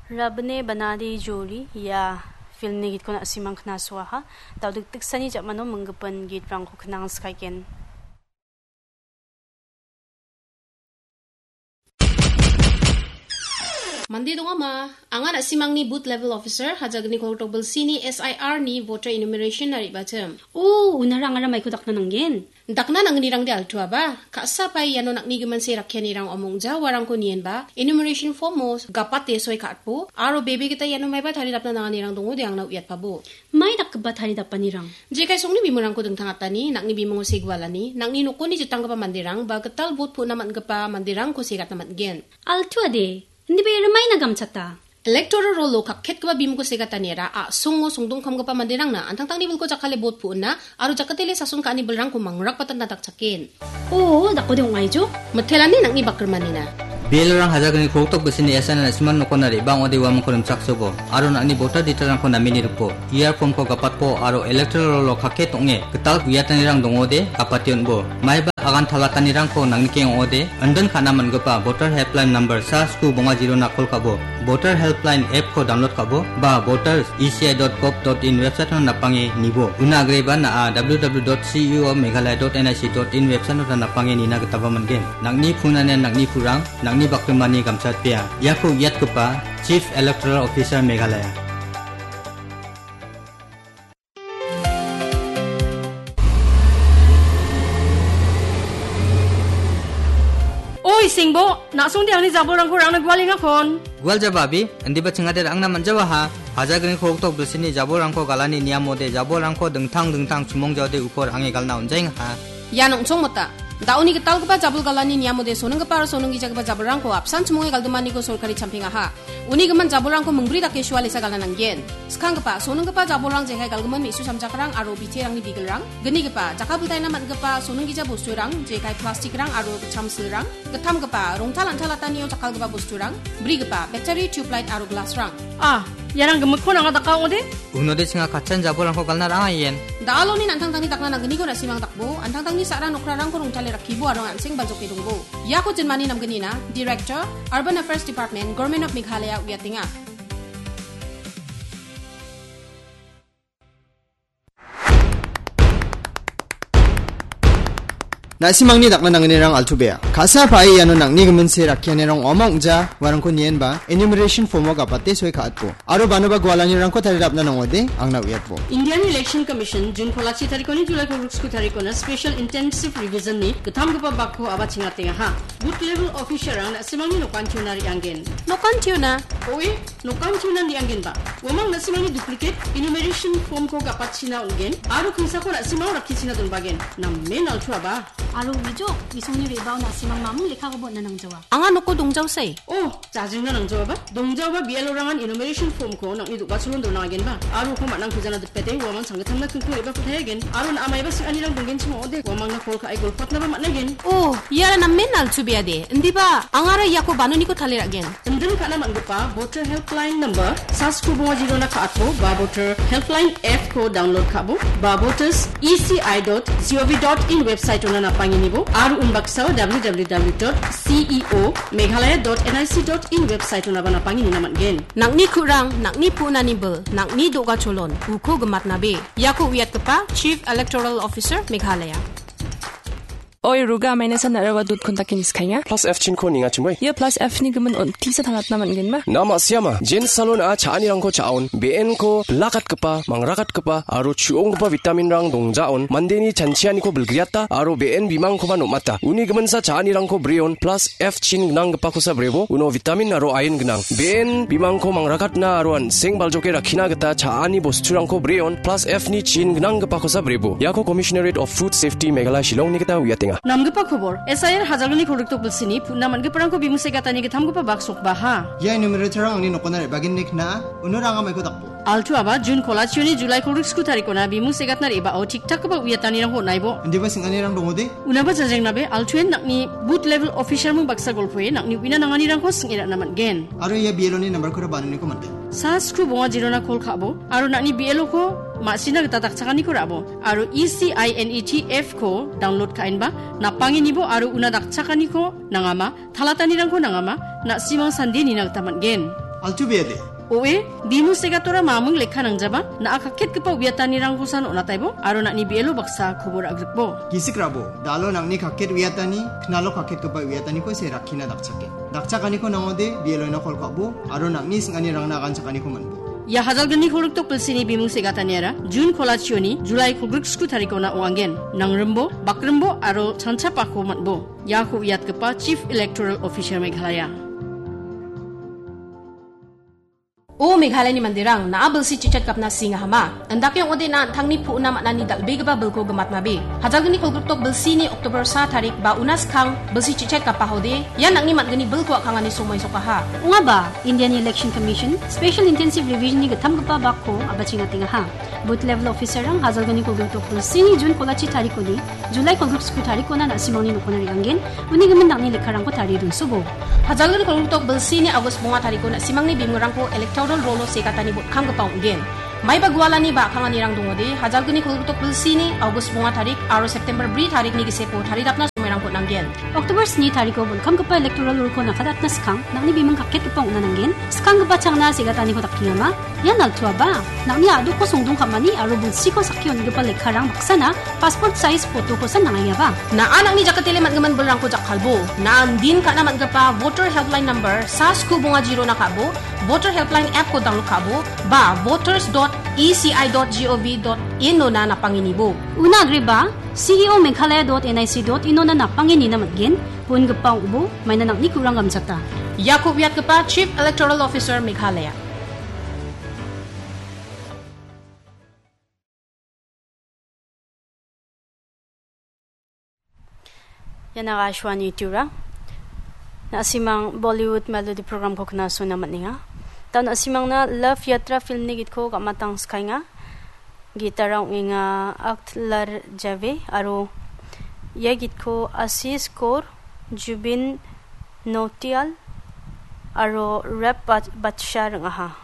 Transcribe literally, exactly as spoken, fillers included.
Rabne banadi joli ya film ni git ko na simang knaswa ha tawdig tiksani ja mano manggapan git rang ko knang skaiken Mandi dong ama, angan asimang ni booth level officer hajag ni Coltobel sini S I R ni voter enumeration nari bacem. Oh, unarang ara may kudak na nanggen. Dakna nang nirang di altua ba? Kasa pay yano nak ni gaman si rakyan nirang omong ja warang ko niyan ba? Enumeration form mo gapat soy katpo. Aro baby kita yano may ba thalidap na nangan nirang dungo di ang nauyat pa bo. May nakba thalidap pa nirang. Je kay song ni bimurang ko deng tangata ni nak ni bimong sigwala ni nak ni nuko ni jutang ka pa mandirang ba ketal vote po naman ka pa mandirang ko sigat naman gen. Altua de. Hindi ba ramay nagamchata? Electoral roll kakket ka ba bim ko sigatan nira a sungo sungdong kam ka pa mandirang na antang tang nibul ko jakale bot po na aro jakatele sa sun ka ni belrang ko mangrak patan natak cakin. Oo, dako de ungay jo. Mathelani nang ni bakrman ni na. Bilarang hajagani koktok besini yasan na siman noko nari bang ode wam ko rimchak sobo aro na ni voter ditarang ko namini rupo year form ko kapat po aro electoral roll kakket onge ketal guyatanirang dongode kapation bo mai ba agan thalatanirang ko nangnikeng ode andan khana mangapa voter helpline number sa sku bonga zero na kol kabo voter helpline app ko download kabo ba voters e c i dot gov dot in website na napange nibo una agreba na w w w dot c e o meghalaya dot n i c dot in website na napange nina ketaba mangen nangni phunane nangni phurang nangni bakrimani gamchat pia yaku yat kupa Chief Electoral Officer Meghalaya. Oy singbo nasong di ang ni jaborang ko rang nagwaling akon. Gwal jababi andi ba chingader ang naman jawa ha hajagani koktok besini jaborang ko galani niamode jaborang ko dengtang dengtang sumong jawde upor ange galna unjaing ha. Yanong chong mata. Dauni ketal kepa jabul galani niamode soneng kepa soneng gija kepa jaburang ko absan semuanya galdumani ko sorkari camping aha. Uni geman jaburang ko mengberi tak kesuali sa galanang gen. Sekarang kepa soneng kepa jaburang jehai galgeman misu samjakrang aro bicerang ni bigelrang. Geni kepa jakabultai naman kepa soneng gija bosturang jehai plastik rang aro kecamsilrang. Ketam kepa rongtalan talataniyo jakal kepa bosturang. Beri kepa battery tube light aro glass rang. Ah, yarang gemuk ko nang adakaw ode? Unode singa kachan jaborang ko galna rang ayen. Daalo ni antang tang ni takna nang geni ko rasimang takbo antang tang ni sakra nokrarang ko rongtale rakibo arong ansing baljok idungbo. Yako jenmani nam geni na Director Urban Affairs Department Government of Meghalaya uyatinga. Nasimang ni dakna nanginirang altubea. Kasa pai yano nang ni gemense rakyanirang omong ja warang ko niyen ba enumeration form mo kapate soy kaatpo. Aro bano ba gwalanirang ko tarirap na nangode ang nauyat po. Indian Election Commission June polachi tarikoni July ko ruksku tarikona special intensive revision ni ketam gapa bakho aba chingatenga ha. Booth level officer ang nasimang ni nokan tunari anggen. Nokan tuna. Oe, nokan tuna ni anggen ba. Wamang nasimang ni duplicate enumeration form ko kapat china ungen. Aro kinsa ko nasimang rakhi china don bagen. Nam men altua ba. Alo wijo, isong ni rebaw na simang mamong lekha ko bo na nang jawa. Angan ko dongjaw say. Oh, jajing na nang jawa ba? Dongjaw ba bialo rangan enumeration form ko nang idu basulon do na again ba? Aro ko manang kujana depete wamang sangatam na kungku iba kutay again. Aro na amay ba sing anirang donggen sumo ode wamang na kol ka ay golfat na ba man again. Oh, yara na menal tubia de. Ndi ba angara yako bano ni ko thalir again. Ndin ka naman gupa voter helpline number sas ko bunga zero na kaatpo ba voter helpline F ko download kabo ba voters e c i dot gov dot in website na panginibo aru umbaksaw w w w dot c e o meghalaya dot n i c dot in website na bana pangini naman gen nak ni kurang nak ni puna ni bel nak ni doga cholon uko gemat nabe yako wiat kepa Chief Electoral Officer Meghalaya. Oi ruga maine sa narawa dut kontakin iskanya plus F chin ko ninga chimoi ye plus F ni gemen on tisa thalat naman gen ma nama siama jen salon a chani rang ko chaon bn ko lakat kepa mangrakat kepa aro chuong kepa vitamin rang dongjaon mandeni chanchiani ko belgriata aro bn bimang ko ba nomata uni gemen sa chani rang ko brion plus F chin nang kepa ko sa brevo uno vitamin aro iron gnang bn bimang ko mangrakat na aro an seng baljoke rakhina geta chani bosturang ko brion plus F ni chin gnang kepa ko sa brevo yako Commissionerate of Food Safety Meghalaya Shillong ni kita uyating namgepa khobor S I R hajalgani khoruktok bulsini naman geparang ko bimuse gatani ge thamgepa baksok baha ya enumerator ang ni nokonare bagin nik na unuranga mai ko takpo altu aba June kolachuni July koruksku tarikona bimuse gatnar eba o tiktak ba uyatani rang ho naibo ndi ba sing anirang dongode unaba jajeng nabe altuen nakni booth level official mung baksa golpoe nakni wina nangani rang ko singira naman gen aro ya bielo ni number ko ra banani ko mante sa skru bonga jirona kol khabo aro nakni bielo ko masina gata takchakani ko rabo aro E C I N E T F ko download kain ba napangi nibo aro una dakchakani ko nangama thalatani rang ko nangama na simang sandi ni nagtaman gen altu bede. Oe, bimu segatora mamung lekha nangjaba na akakhet kepa wiatani rang husan onataibo aro nakni bielo baksa khobor agrikbo. Gisikrabo, dalo nangni kakhet wiatani, knalo kakhet kepa wiatani ko se rakhina dakchake. Dakchakani ko nangode bielo na kol kabo aro nakni singani rang nagan chakani ko manbo. Ya hazal gani khuluk tok pilsini bimu segataniara June kholachioni July khuluk sku tarikona oangen nangrembo bakrembo aro chancha pakho matbo ya khu wiat kepa Chief Electoral Officer Meghalaya. O Meghalaya ni mandirang na abelsi chichat kapna singa hama andak yung ode na thangni pu na manani dalbe gaba belko gamat nabi hajal gani kulgruk tok belsi ni October sa tarik ba unas khang belsi chichat kapahode yan ang ni matgani belko khangani sumay sokaha Unga ba Indian Election Commission Special Intensive Revision ni gatam gapa bakko abachinga tinga ha booth level officer ang hazal gani kulgruk tok belsi ni June kolachi tariko ni July kulgruk sku tariko na nasimoni nukonari anggen uni gaman nakni lekharang ko tari dun subo hajal gani kulgruk tok belsi ni August bunga tariko na simang ni bimurang ko electoral rolo sekatani bot kham gapang again mai bagwala ni ba khangani rang dungode hajal guni kulgutok pilsi ni August bunga tarik aro September bri tarik ni gisepo thari dapna sumerang ko nanggen October ni tariko bol kham gapa electoral rule ko nakadat na skang nakni bimang kakket gapang unananggen skang gapa changna segatani ko takingama yan altua ba nakni adu ko sungdung kamani aro bulsi ko sakyon gapa lekharang baksana passport size photo ko san nangaya ba na anak ni jakatele matgaman bolrang ko jakkalbo na andin ka na matgapa voter helpline number sa sku bunga zero na kabo voter helpline app ko download kabo ba voters dot e c i dot gov dot in no na napanginibo una agri ba C E O Meghalaya dot N I C dot in no na napangini na matgen pun gapang ubo may nanak ni kurang gamsata Yakub Yat Kapa Chief Electoral Officer Meghalaya yan ang aswa ni Tura na asimang Bollywood melody program ko kena so naman niya tan asimang na Love Yatra film ni git ko kamatang skay nga gitarang nga Aktlar Jave aro ya git ko Asis Kaur Jubin Notial aro rap batshar nga ha